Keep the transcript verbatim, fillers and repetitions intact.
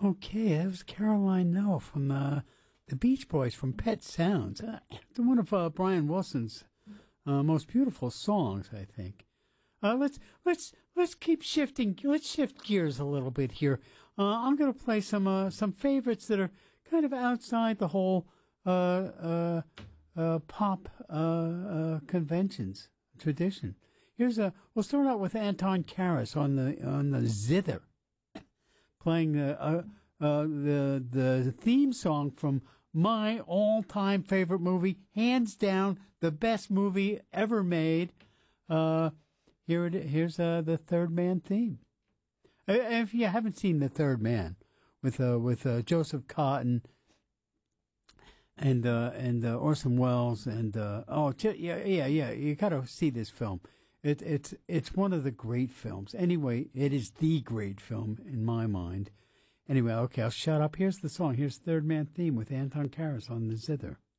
Okay, that was Caroline Noel from uh, the Beach Boys from Pet Sounds. Uh, one of uh, Brian Wilson's uh, most beautiful songs, I think. Uh, let's let's let's keep shifting. Let's shift gears a little bit here. Uh, I'm going to play some uh, some favorites that are kind of outside the whole uh, uh, uh, pop uh, uh, conventions tradition. Here's a. We'll start out with Anton Karas on the on the zither, playing the uh, uh, the the theme song from my all-time favorite movie, hands down the best movie ever made. Uh, here it here's uh, the Third Man theme. If you haven't seen The Third Man with uh, with uh, Joseph Cotton and uh, and uh, Orson Welles and uh, oh yeah yeah yeah you got to see this film. It, it's it's one of the great films. Anyway, it is the great film in my mind. Anyway, okay, I'll shut up. Here's the song. Here's the Third Man theme with Anton Karas on the zither.